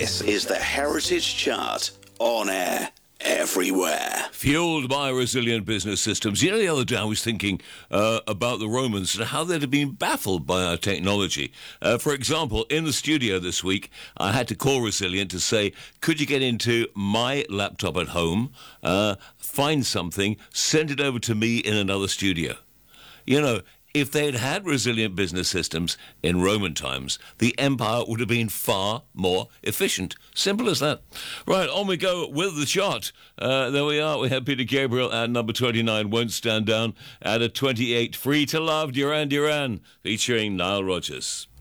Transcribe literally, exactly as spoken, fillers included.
This is the Heritage Chart, on air everywhere. Fueled by resilient business systems. You know, the other day I was thinking uh, about the Romans and how they'd have been baffled by our technology. Uh, for example, in the studio this week, I had to call Resilient to say, could you get into my laptop at home, uh, find something, send it over to me in another studio? You know, if they'd had resilient business systems in Roman times, the empire would have been far more efficient. Simple as that. Right, on we go with the chart. Uh, there we are. We have Peter Gabriel at number twenty-nine, Won't Stand Down. At a twenty-eight, Free to Love, Duran Duran, featuring Nile Rodgers.